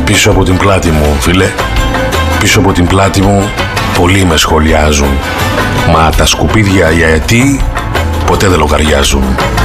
Πίσω από την πλάτη μου, φίλε, πίσω από την πλάτη μου πολλοί με σχολιάζουν. Μα τα σκουπίδια οι αετοί ποτέ δεν λογαριάζουν.